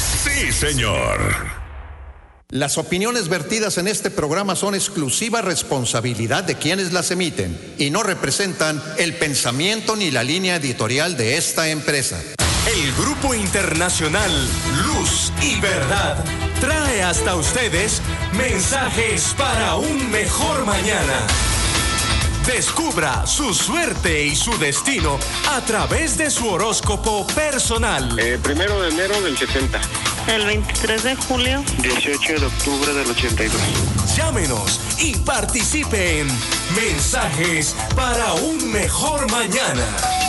Sí, señor. Las opiniones vertidas en este programa son exclusiva responsabilidad de quienes las emiten y no representan el pensamiento ni la línea editorial de esta empresa. El Grupo Internacional Luz y Verdad trae hasta ustedes mensajes para un mejor mañana. Descubra su suerte y su destino a través de su horóscopo personal. 1 de enero del 70. El 23 de julio. 18 de octubre del 82. Llámenos y participe en Mensajes para un Mejor Mañana.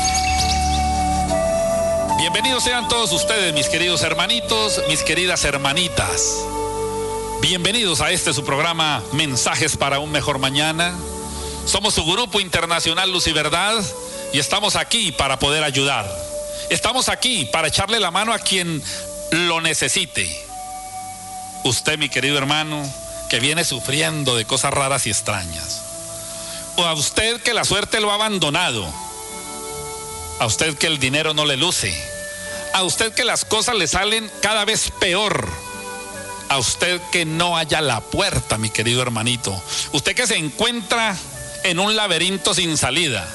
Bienvenidos sean todos ustedes, mis queridos hermanitos, mis queridas hermanitas. Bienvenidos a su programa Mensajes para un Mejor Mañana. Somos su Grupo Internacional Luz y Verdad y estamos aquí para poder ayudar. Estamos aquí para echarle la mano a quien lo necesite. Usted, mi querido hermano, que viene sufriendo de cosas raras y extrañas. O a usted que la suerte lo ha abandonado. A usted que el dinero no le luce. A usted que las cosas le salen cada vez peor. A usted que no halla la puerta, mi querido hermanito. Usted que se encuentra en un laberinto sin salida.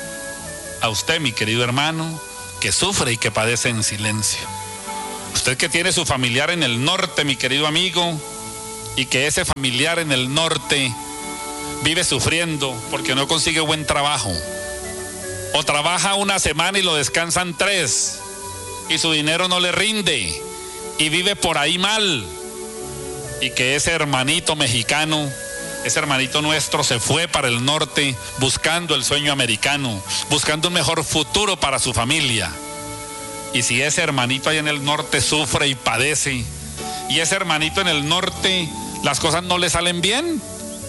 A usted, mi querido hermano, que sufre y que padece en silencio. Usted que tiene su familiar en el norte, mi querido amigo, y que ese familiar en el norte vive sufriendo porque no consigue buen trabajo. O trabaja una semana y lo descansan 3, y su dinero no le rinde, y vive por ahí mal. Y que ese hermanito mexicano, ese hermanito nuestro se fue para el norte buscando el sueño americano, buscando un mejor futuro para su familia. Y si ese hermanito ahí en el norte sufre y padece, y ese hermanito en el norte las cosas no le salen bien,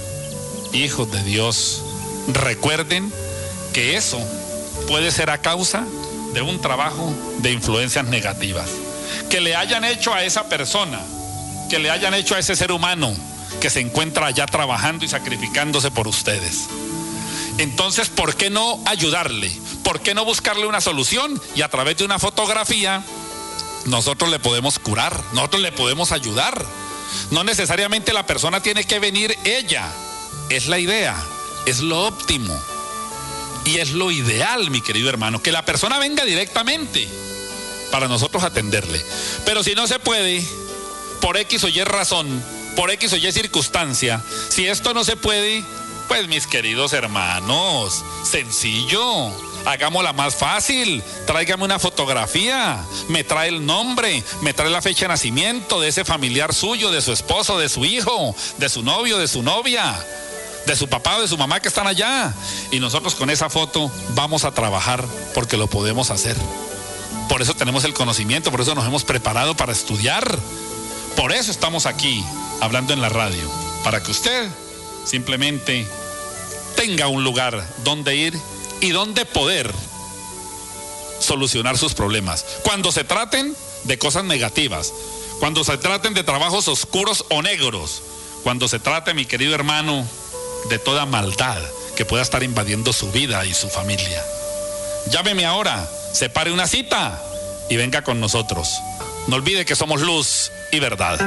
hijos de Dios, recuerden que eso puede ser a causa de un trabajo de influencias negativas que le hayan hecho a esa persona, que le hayan hecho a ese ser humano que se encuentra allá trabajando y sacrificándose por ustedes. Entonces, ¿por qué no ayudarle? ¿Por qué no buscarle una solución? Y a través de una fotografía nosotros le podemos curar, nosotros le podemos ayudar. No necesariamente la persona tiene que venir ella. Es la idea, es lo óptimo y es lo ideal, mi querido hermano, que la persona venga directamente para nosotros atenderle. Pero si no se puede, por X o Y razón, por X o Y circunstancia, si esto no se puede, pues mis queridos hermanos, sencillo, hagámosla más fácil. Tráigame una fotografía, me trae el nombre, me trae la fecha de nacimiento de ese familiar suyo, de su esposo, de su hijo, de su novio, de su novia, de su papá o de su mamá que están allá. Y nosotros con esa foto vamos a trabajar porque lo podemos hacer. Por eso tenemos el conocimiento, por eso nos hemos preparado para estudiar. Por eso estamos aquí hablando en la radio, para que usted simplemente tenga un lugar donde ir y donde poder solucionar sus problemas. Cuando se traten de cosas negativas, cuando se traten de trabajos oscuros o negros, cuando se trate, mi querido hermano, de toda maldad que pueda estar invadiendo su vida y su familia. Llámeme ahora, separe una cita y venga con nosotros. No olvide que somos Luz y Verdad.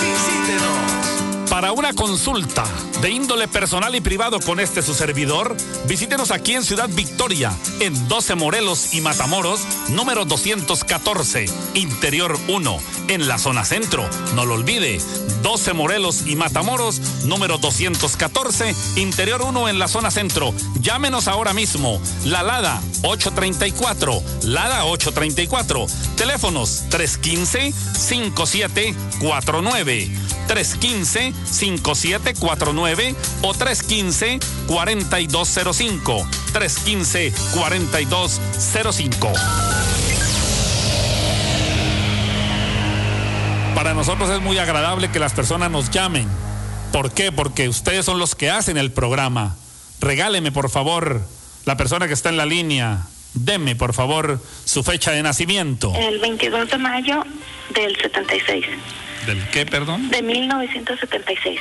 Visítenos. Para una consulta de índole personal y privado con su servidor, visítenos aquí en Ciudad Victoria, en 12 Morelos y Matamoros, número 214, Interior 1, en la zona centro. No lo olvide, 12 Morelos y Matamoros, número 214, Interior 1, en la zona centro. Llámenos ahora mismo, la Lada 834, Lada 834, teléfonos 315-5749, 315-5749 o 315-4205, 315-4205. Para nosotros es muy agradable que las personas nos llamen. ¿Por qué? Porque ustedes son los que hacen el programa. Regáleme, por favor, la persona que está en la línea. Deme, por favor, su fecha de nacimiento. El 22 de mayo del 76. ¿Del qué, perdón? De 1976.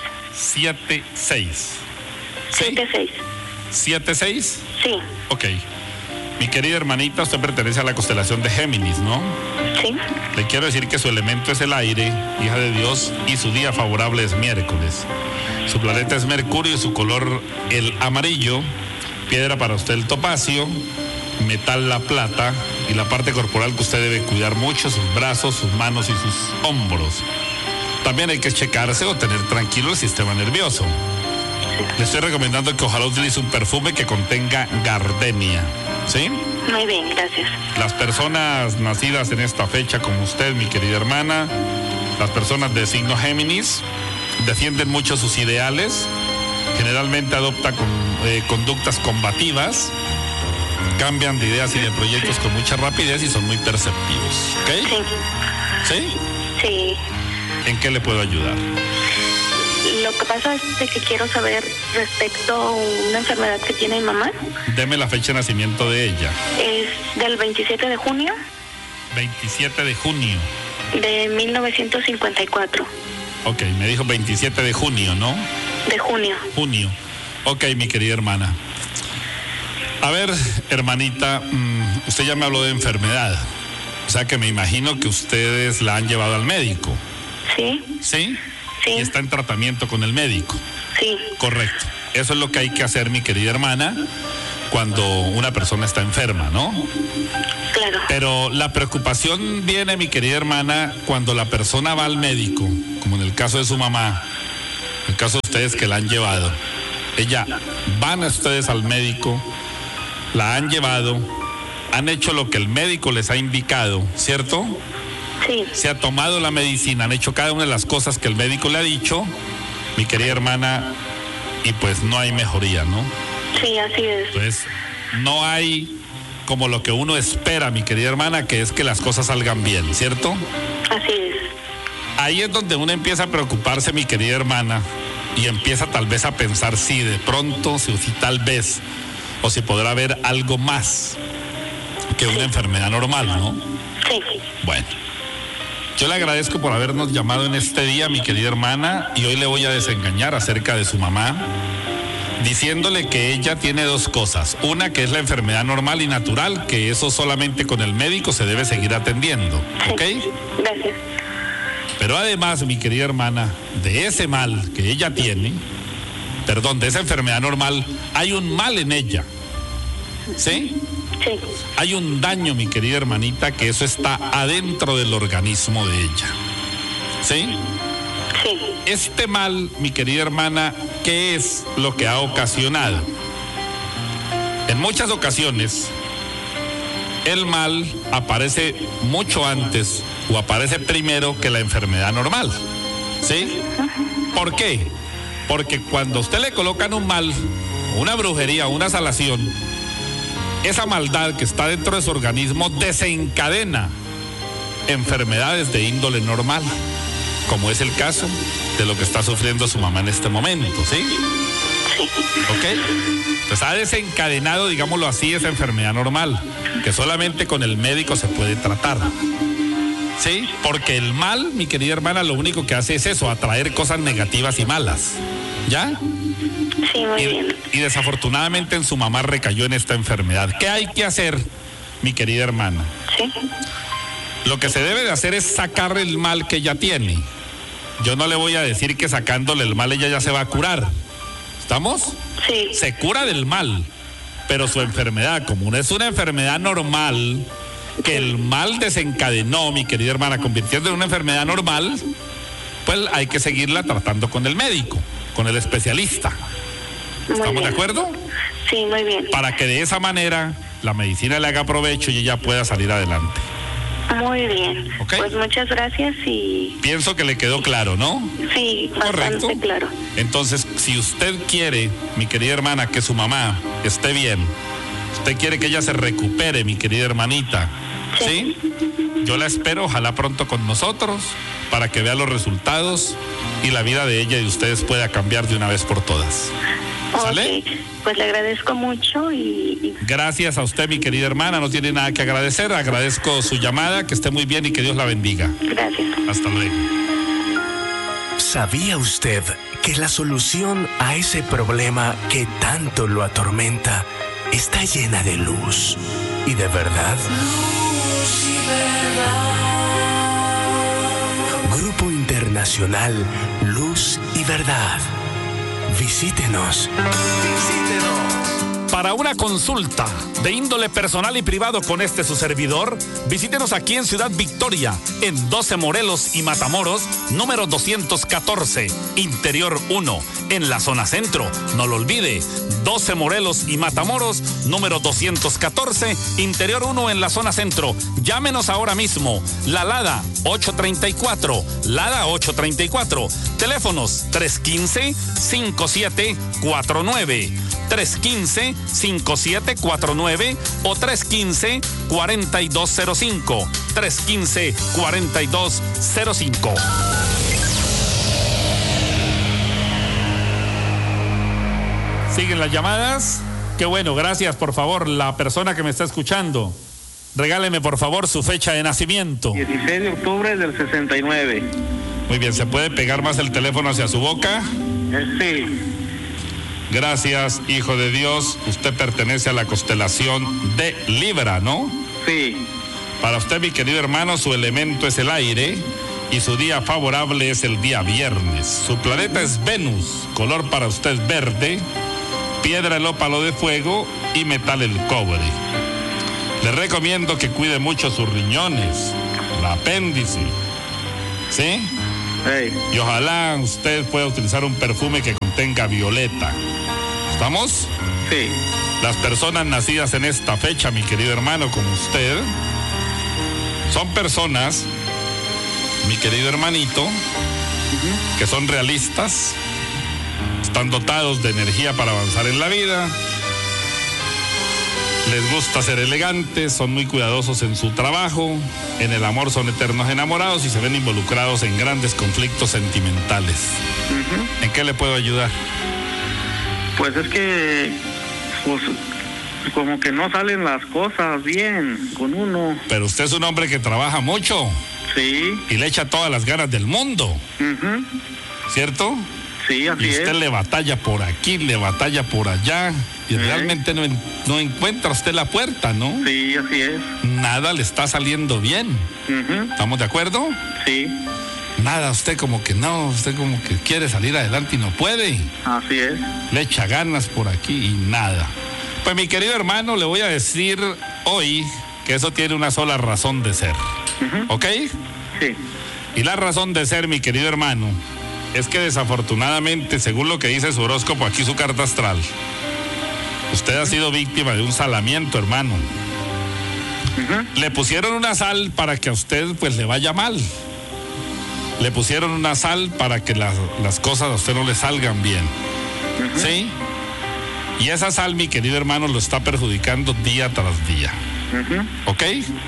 76. ¿Sí? 76. ¿76? Sí. Ok. Mi querida hermanita, usted pertenece a la constelación de Géminis, ¿no? Sí. Le quiero decir que su elemento es el aire, hija de Dios, y su día favorable es miércoles. Su planeta es Mercurio y su color el amarillo, piedra para usted el topacio, metal la plata, y la parte corporal que usted debe cuidar mucho, sus brazos, sus manos y sus hombros. También hay que checarse o tener tranquilo el sistema nervioso. Le estoy recomendando que ojalá utilice un perfume que contenga gardenia, ¿sí? Muy bien, gracias. Las personas nacidas en esta fecha como usted, mi querida hermana, las personas de signo Géminis, defienden mucho sus ideales, generalmente adoptan conductas combativas, cambian de ideas y de proyectos con mucha rapidez y son muy perceptivos, ¿ok? Sí. ¿Sí? Sí. ¿En qué le puedo ayudar? Lo que pasa es de que quiero saber respecto a una enfermedad que tiene mi mamá. Deme la fecha de nacimiento de ella. Es del 27 de junio 27 de junio. de 1954. Ok, me dijo 27 de junio, ¿no? De junio. Junio. Ok, mi querida hermana. A ver, hermanita, usted ya me habló de enfermedad. O sea que me imagino que ustedes la han llevado al médico. Sí. ¿Sí? Sí. Y está en tratamiento con el médico. Sí. Correcto. Eso es lo que hay que hacer, mi querida hermana, cuando una persona está enferma, ¿no? Claro. Pero la preocupación viene, mi querida hermana, cuando la persona va al médico, como en el caso de su mamá, en el caso de ustedes que la han llevado. Van a ustedes al médico, la han llevado, han hecho lo que el médico les ha indicado, ¿cierto? Sí. Se ha tomado la medicina, han hecho cada una de las cosas que el médico le ha dicho, mi querida hermana, y pues no hay mejoría, ¿no? Sí, así es. Pues no hay como lo que uno espera, mi querida hermana, que es que las cosas salgan bien, ¿cierto? Así es. Ahí es donde uno empieza a preocuparse, mi querida hermana, y empieza tal vez a pensar si de pronto, si tal vez, o si podrá haber algo más que una enfermedad normal, ¿no? Sí. Bueno, yo le agradezco por habernos llamado en este día, mi querida hermana, y hoy le voy a desengañar acerca de su mamá, diciéndole que ella tiene dos cosas. Una, que es la enfermedad normal y natural, que eso solamente con el médico se debe seguir atendiendo, ¿ok? Gracias. Pero además, mi querida hermana, de ese mal que ella tiene, de esa enfermedad normal, hay un mal en ella, ¿sí? Sí. Hay un daño, mi querida hermanita, que eso está adentro del organismo de ella, ¿sí? Sí. Este mal, mi querida hermana, ¿qué es lo que ha ocasionado? En muchas ocasiones, el mal aparece mucho antes o aparece primero que la enfermedad normal, ¿sí? ¿Por qué? Porque cuando a usted le colocan un mal, una brujería, una salación, esa maldad que está dentro de su organismo desencadena enfermedades de índole normal, como es el caso de lo que está sufriendo su mamá en este momento, ¿sí? Sí. ¿Ok? Entonces ha desencadenado, digámoslo así, esa enfermedad normal, que solamente con el médico se puede tratar, ¿sí? Porque el mal, mi querida hermana, lo único que hace es eso, atraer cosas negativas y malas, ¿ya? Sí, muy bien. Y desafortunadamente en su mamá recayó en esta enfermedad. ¿Qué hay que hacer, mi querida hermana? Sí. Lo que se debe de hacer es sacar el mal que ella tiene. Yo no le voy a decir que sacándole el mal ella ya se va a curar. ¿Estamos? Sí. Se cura del mal, pero su enfermedad, como no es una enfermedad normal, que el mal desencadenó, mi querida hermana, convirtiendo en una enfermedad normal, pues hay que seguirla tratando con el médico, con el especialista. ¿Estamos de acuerdo? Sí, muy bien. Para que de esa manera la medicina le haga provecho y ella pueda salir adelante. Muy bien. ¿Ok? Pues muchas gracias y... Pienso que le quedó claro, ¿no? Sí, bastante Correcto. claro. Entonces, si usted quiere, mi querida hermana, que su mamá esté bien, usted quiere que ella se recupere, mi querida hermanita, ¿sí? Yo la espero, ojalá pronto con nosotros, para que vea los resultados y la vida de ella y de ustedes pueda cambiar de una vez por todas. ¿Sale? Ok, pues le agradezco mucho y... Gracias a usted, mi querida hermana, no tiene nada que agradecer, agradezco su llamada, que esté muy bien y que Dios la bendiga. Gracias. Hasta luego. ¿Sabía usted que la solución a ese problema que tanto lo atormenta está llena de luz? y de verdad. Luz y verdad. Grupo Internacional Luz y Verdad. Visítenos. Para una consulta de índole personal y privado con su servidor, visítenos aquí en Ciudad Victoria, en 12 Morelos y Matamoros, número 214, Interior 1, en la zona centro. No lo olvide, 12 Morelos y Matamoros, número 214, Interior 1, en la zona centro. Llámenos ahora mismo, la Lada 834, Lada 834, teléfonos 315-5749. 315-5749 o 315-4205. 315-4205. ¿Siguen las llamadas? Qué bueno, gracias. Por favor, la persona que me está escuchando, regáleme por favor su fecha de nacimiento. 16 de octubre del 69. Muy bien, ¿se puede pegar más el teléfono hacia su boca? Sí. Gracias, hijo de Dios. Usted pertenece a la constelación de Libra, ¿no? Sí. Para usted, mi querido hermano, su elemento es el aire y su día favorable es el día viernes. Su planeta es Venus, color para usted verde, piedra el ópalo de fuego y metal el cobre. Le recomiendo que cuide mucho sus riñones, el apéndice, ¿sí? Hey. Y ojalá usted pueda utilizar un perfume que contenga violeta. ¿Estamos? Sí. Las personas nacidas en esta fecha, mi querido hermano, como usted, son personas, mi querido hermanito, que son realistas, están dotados de energía para avanzar en la vida, les gusta ser elegantes, son muy cuidadosos en su trabajo, en el amor son eternos enamorados y se ven involucrados en grandes conflictos sentimentales. ¿En qué le puedo ayudar? Pues es que, pues, como que no salen las cosas bien con uno. Pero usted es un hombre que trabaja mucho. Sí. Y le echa todas las ganas del mundo. ¿Cierto? Sí, así y usted es. le batalla por aquí, le batalla por allá. Y realmente no encuentra usted la puerta, ¿no? Sí, así es. Nada le está saliendo bien. ¿Estamos de acuerdo? Sí. Nada, usted como que quiere salir adelante y no puede. Así es. Le echa ganas por aquí y nada. Pues mi querido hermano, le voy a decir hoy que eso tiene una sola razón de ser. ¿Ok? Sí. Y la razón de ser, mi querido hermano, es que desafortunadamente, según lo que dice su horóscopo, aquí su carta astral, usted ha sido víctima de un salamiento, hermano. Le pusieron una sal para que a usted pues le vaya mal. Le pusieron una sal para que las cosas a usted no le salgan bien. ¿Sí? Y esa sal, mi querido hermano, lo está perjudicando día tras día. ¿Ok?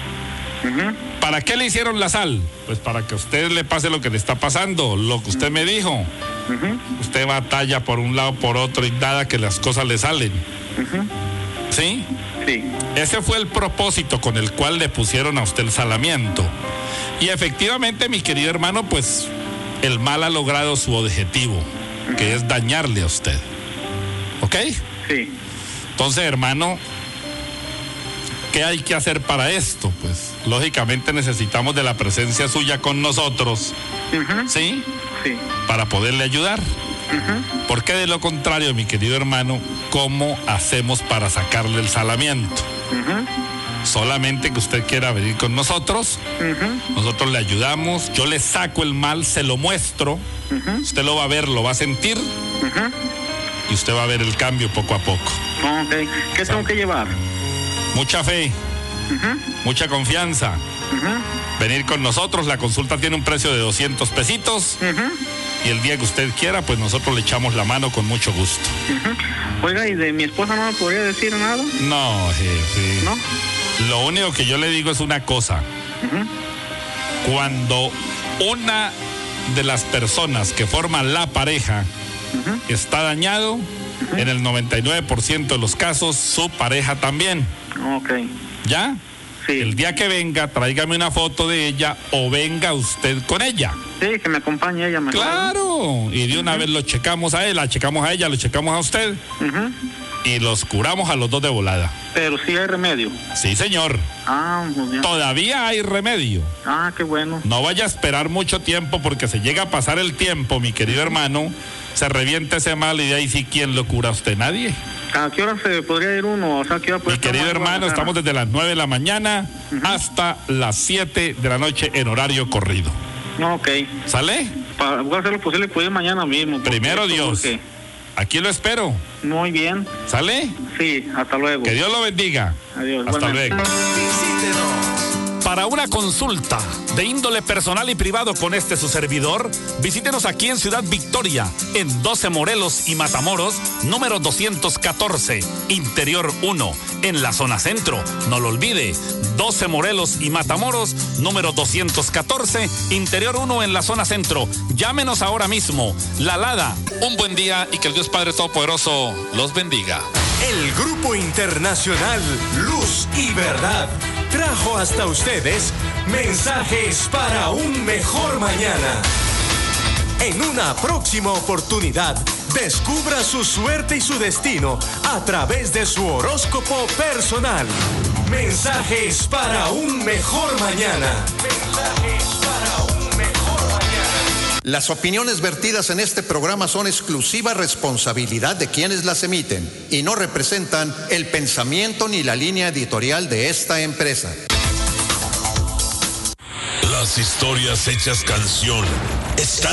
¿Para qué le hicieron la sal? Pues para que a usted le pase lo que le está pasando, lo que usted me dijo. Usted batalla por un lado, por otro y nada que las cosas le salen. ¿Sí? Sí. Ese fue el propósito con el cual le pusieron a usted el salamiento. Y efectivamente, mi querido hermano, pues el mal ha logrado su objetivo, que es dañarle a usted. ¿Ok? Sí. Entonces, hermano, ¿qué hay que hacer para esto? Pues lógicamente necesitamos de la presencia suya con nosotros. ¿Sí? Sí. Para poderle ayudar. Porque de lo contrario, mi querido hermano, ¿cómo hacemos para sacarle el salamiento? Solamente que usted quiera venir con nosotros, nosotros le ayudamos, yo le saco el mal, se lo muestro, usted lo va a ver, lo va a sentir, y usted va a ver el cambio poco a poco. Ok. ¿Qué tengo que llevar? Mucha fe, mucha confianza. Venir con nosotros, la consulta tiene un precio de 200 pesitos. Y el día que usted quiera, pues nosotros le echamos la mano con mucho gusto. Oiga, ¿y de mi esposa no me podría decir nada? No, jefe. ¿No? Lo único que yo le digo es una cosa. Cuando una de las personas que forman la pareja está dañado, en el 99% de los casos, su pareja también. Ok. ¿Ya? Sí. El día que venga, tráigame una foto de ella o venga usted con ella. Sí, que me acompañe ella mejor. Claro. Y de una vez lo checamos a él, la checamos a ella, lo checamos a usted. y los curamos a los dos de volada. Pero sí hay remedio. Sí, señor. Pues ya. Todavía hay remedio. Qué bueno. No vaya a esperar mucho tiempo, porque se llega a pasar el tiempo, mi querido hermano, se revienta ese mal y de ahí sí, ¿quién lo cura? ¿Usted? Nadie. ¿A qué hora se podría ir uno? O sea, ¿qué hora puede Mi querido hermano, estamos desde las 9 de la mañana hasta las 7 de la noche en horario corrido. Ok. ¿Sale? Voy a hacer lo posible por ir mañana mismo. Primero Dios. Aquí lo espero. Muy bien. ¿Sale? Sí, hasta luego. Que Dios lo bendiga. Adiós. Hasta luego. Visítenos. Para una consulta de índole personal y privado con su servidor, visítenos aquí en Ciudad Victoria, en 12 Morelos y Matamoros, número 214, Interior 1, en la zona centro. No lo olvide, 12 Morelos y Matamoros, número 214, Interior 1, en la zona centro. Llámenos ahora mismo. La Lada. Un buen día y que el Dios Padre Todopoderoso los bendiga. El Grupo Internacional Luz y Verdad trajo hasta ustedes mensajes para un mejor mañana. En una próxima oportunidad, descubra su suerte y su destino a través de su horóscopo personal. Mensajes para un mejor mañana. Mensajes para un mejor mañana. Las opiniones vertidas en este programa son exclusiva responsabilidad de quienes las emiten y no representan el pensamiento ni la línea editorial de esta empresa. Las historias hechas canción están